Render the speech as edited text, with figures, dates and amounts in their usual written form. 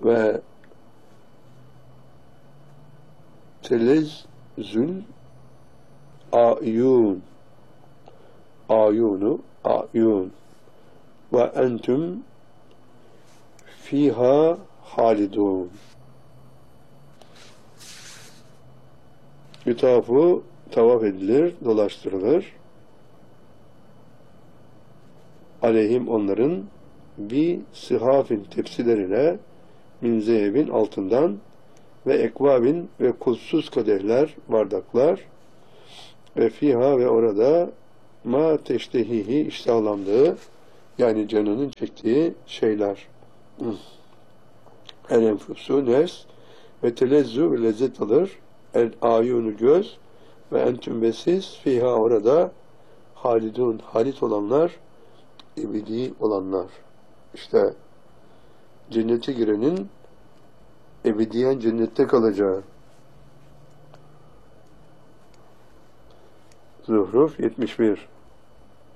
ve telezzül ayun, ayunu, ayun ve entüm fiha halidun. Yutafı tavaf edilir, dolaştırılır. Aleyhim onların bir sihafin tepsilerine min zehebin altından ve ekvabin ve kulsuz kadehler, bardaklar ve fiha ve orada ma teştehihi iştahlandığı yani canının çektiği şeyler. El enfusu nefs ve telezzu ve lezzet alır. El ayunu göz ve entüm ve siz fiha orada halidun halit olanlar, ebedi olanlar. İşte cennete girenin ebediyen cennette kalacağı. Zuhruf 71